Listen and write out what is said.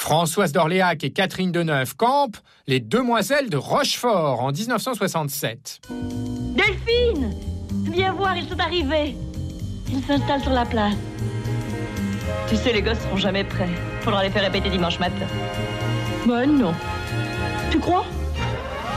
Françoise d'Orléac et Catherine Deneuve campent les Demoiselles de Rochefort en 1967. Delphine, viens voir, ils sont arrivés. Ils s'installent sur la place. Tu sais, les gosses seront jamais prêts. Faudra les faire répéter dimanche matin. Ben non. Tu crois ?